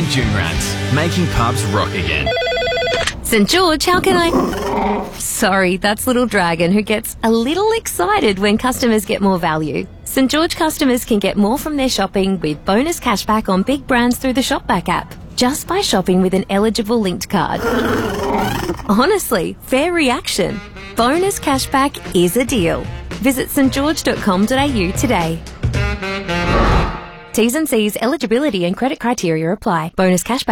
St June Rats, making pubs rock again. St George, how can I... Sorry, that's Little Dragon, who gets a little excited when customers get more value. St George customers can get more from their shopping with bonus cashback on big brands through the Shopback app, just by shopping with an eligible linked card. Honestly, fair reaction. Bonus cashback is a deal. Visit stgeorge.com.au today. T's and C's, eligibility and credit criteria apply. Bonus cashback